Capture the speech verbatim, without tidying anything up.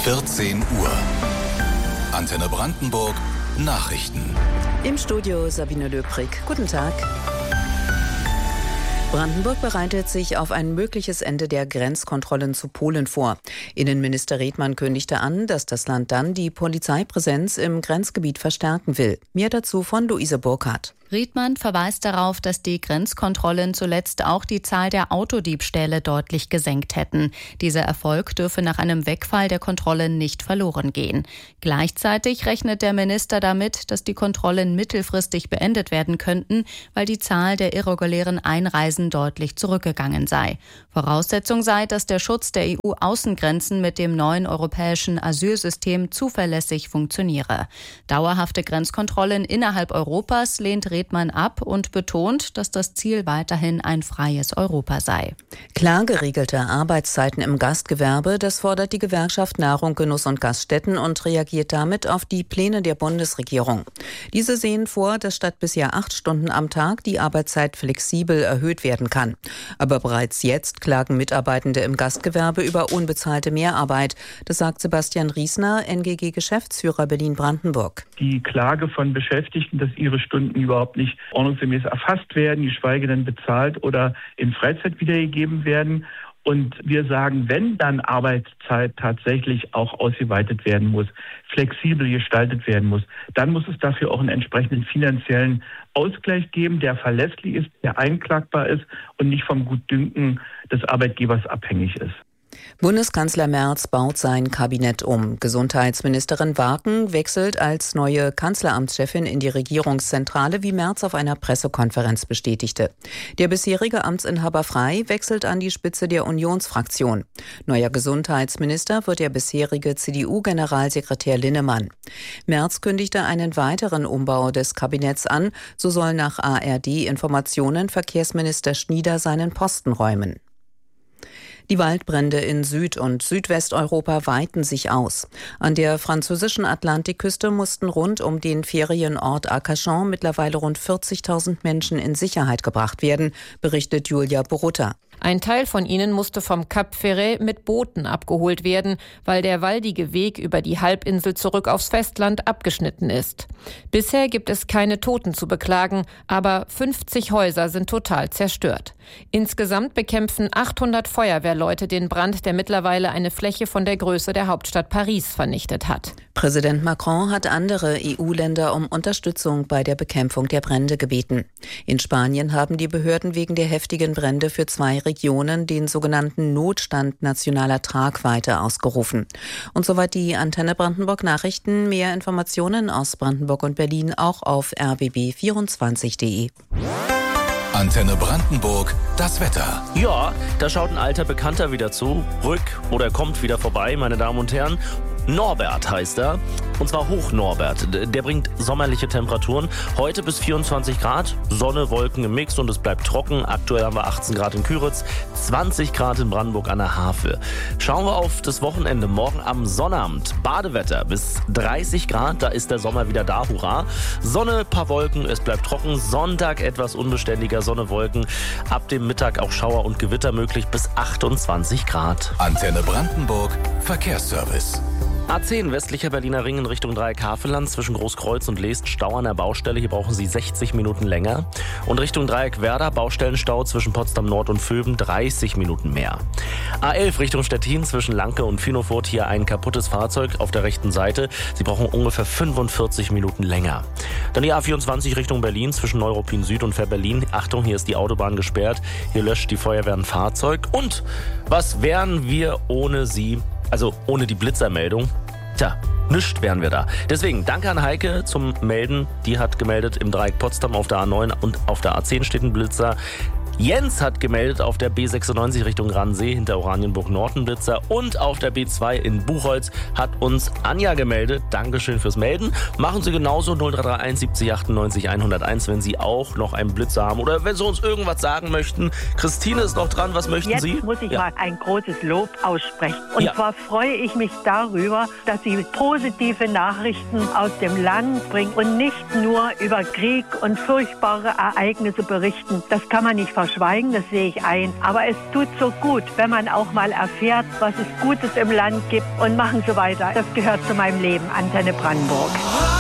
vierzehn Uhr. Antenne Brandenburg Nachrichten. Im Studio Sabine Löbrig. Guten Tag. Brandenburg bereitet sich auf ein mögliches Ende der Grenzkontrollen zu Polen vor. Innenminister Redmann kündigte an, dass das Land dann die Polizeipräsenz im Grenzgebiet verstärken will. Mehr dazu von Luise Burkhardt. Redmann verweist darauf, dass die Grenzkontrollen zuletzt auch die Zahl der Autodiebstähle deutlich gesenkt hätten. Dieser Erfolg dürfe nach einem Wegfall der Kontrollen nicht verloren gehen. Gleichzeitig rechnet der Minister damit, dass die Kontrollen mittelfristig beendet werden könnten, weil die Zahl der irregulären Einreisen deutlich zurückgegangen sei. Voraussetzung sei, dass der Schutz der E U-Außengrenzen mit dem neuen europäischen Asylsystem zuverlässig funktioniere. Dauerhafte Grenzkontrollen innerhalb Europas lehnt Redmann ab und betont, dass das Ziel weiterhin ein freies Europa sei. Klar geregelte Arbeitszeiten im Gastgewerbe, das fordert die Gewerkschaft Nahrung, Genuss und Gaststätten und reagiert damit auf die Pläne der Bundesregierung. Diese sehen vor, dass statt bisher acht Stunden am Tag die Arbeitszeit flexibel erhöht werden kann. Aber bereits jetzt klagen Mitarbeitende im Gastgewerbe über unbezahlte Mehrarbeit. Das sagt Sebastian Riesner, N G G-Geschäftsführer Berlin-Brandenburg. Die Klage von Beschäftigten, dass ihre Stunden überhaupt nicht ordnungsgemäß erfasst werden, geschweige denn bezahlt oder in Freizeit wiedergegeben werden. Und wir sagen, wenn dann Arbeitszeit tatsächlich auch ausgeweitet werden muss, flexibel gestaltet werden muss, dann muss es dafür auch einen entsprechenden finanziellen Ausgleich geben, der verlässlich ist, der einklagbar ist und nicht vom Gutdünken des Arbeitgebers abhängig ist. Bundeskanzler Merz baut sein Kabinett um. Gesundheitsministerin Warken wechselt als neue Kanzleramtschefin in die Regierungszentrale, wie Merz auf einer Pressekonferenz bestätigte. Der bisherige Amtsinhaber Frey wechselt an die Spitze der Unionsfraktion. Neuer Gesundheitsminister wird der bisherige C D U-Generalsekretär Linnemann. Merz kündigte einen weiteren Umbau des Kabinetts an. So soll nach A R D-Informationen Verkehrsminister Schnieder seinen Posten räumen. Die Waldbrände in Süd- und Südwesteuropa weiten sich aus. An der französischen Atlantikküste mussten rund um den Ferienort Arcachon mittlerweile rund vierzigtausend Menschen in Sicherheit gebracht werden, berichtet Julia Borutta. Ein Teil von ihnen musste vom Cap Ferret mit Booten abgeholt werden, weil der waldige Weg über die Halbinsel zurück aufs Festland abgeschnitten ist. Bisher gibt es keine Toten zu beklagen, aber fünfzig Häuser sind total zerstört. Insgesamt bekämpfen achthundert Feuerwehrleute den Brand, der mittlerweile eine Fläche von der Größe der Hauptstadt Paris vernichtet hat. Präsident Macron hat andere E U-Länder um Unterstützung bei der Bekämpfung der Brände gebeten. In Spanien haben die Behörden wegen der heftigen Brände für zwei Regionen den sogenannten Notstand nationaler Tragweite ausgerufen. Und soweit die Antenne Brandenburg Nachrichten. Mehr Informationen aus Brandenburg und Berlin auch auf r b b vierundzwanzig punkt de. Antenne Brandenburg, das Wetter. Ja, da schaut ein alter Bekannter wieder zu. Rück oder kommt wieder vorbei, meine Damen und Herren. Norbert heißt er, und zwar Hoch-Norbert. Der bringt sommerliche Temperaturen. Heute bis vierundzwanzig Grad, Sonne, Wolken im Mix und es bleibt trocken. Aktuell haben wir achtzehn Grad in Küritz, zwanzig Grad in Brandenburg an der Havel. Schauen wir auf das Wochenende. Morgen am Sonnabend Badewetter bis dreißig Grad, da ist der Sommer wieder da, hurra. Sonne, paar Wolken, es bleibt trocken. Sonntag etwas unbeständiger, Sonne, Wolken. Ab dem Mittag auch Schauer und Gewitter möglich bis achtundzwanzig Grad. Antenne Brandenburg, Verkehrsservice. A zehn westlicher Berliner Ring in Richtung Dreieck Havelland zwischen Großkreuz und Leest Stau an der Baustelle. Hier brauchen Sie sechzig Minuten länger. Und Richtung Dreieck Werder Baustellenstau zwischen Potsdam Nord und Vöben dreißig Minuten mehr. A elf Richtung Stettin zwischen Lanke und Finofurt hier ein kaputtes Fahrzeug auf der rechten Seite. Sie brauchen ungefähr fünfundvierzig Minuten länger. Dann die A vierundzwanzig Richtung Berlin zwischen Neuruppin Süd und Ver-Berlin. Achtung, hier ist die Autobahn gesperrt. Hier löscht die Feuerwehr ein Fahrzeug. Und was wären wir ohne Sie? Also ohne die Blitzermeldung. Tja, nischt wären wir da. Deswegen danke an Heike zum Melden. Die hat gemeldet, im Dreieck Potsdam auf der A neun und auf der A zehn steht ein Blitzer. Jens hat gemeldet auf der B sechsundneunzig Richtung Gransee hinter Oranienburg Nord ein Blitzer und auf der B zwei in Buchholz hat uns Anja gemeldet. Dankeschön fürs Melden. Machen Sie genauso null drei drei eins siebzig achtundneunzig hunderteins, wenn Sie auch noch einen Blitzer haben oder wenn Sie uns irgendwas sagen möchten. Christine ist noch dran. Was möchten Jetzt Sie? Jetzt muss ich ja. mal ein großes Lob aussprechen. Und ja. zwar freue ich mich darüber, dass Sie positive Nachrichten aus dem Land bringen und nicht nur über Krieg und furchtbare Ereignisse berichten. Das kann man nicht verstehen. verschweigen, das sehe ich ein. Aber es tut so gut, wenn man auch mal erfährt, was es Gutes im Land gibt und machen so weiter. Das gehört zu meinem Leben. Antenne Brandenburg.